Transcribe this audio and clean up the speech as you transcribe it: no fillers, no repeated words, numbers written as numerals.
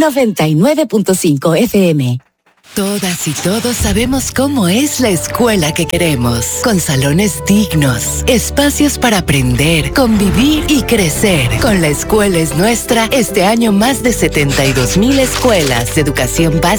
99.5 FM. Todas y todos sabemos cómo es la escuela que queremos, con salones dignos, espacios para aprender, convivir y crecer. Con La Escuela es Nuestra, este año más de 72,000 escuelas de educación básica